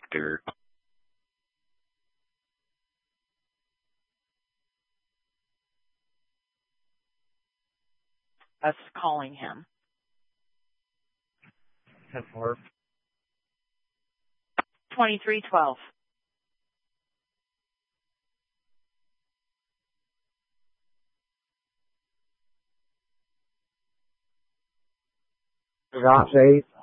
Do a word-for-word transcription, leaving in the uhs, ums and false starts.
doctor. Us calling him. ten four. twenty-three twelve. Forgot Faith.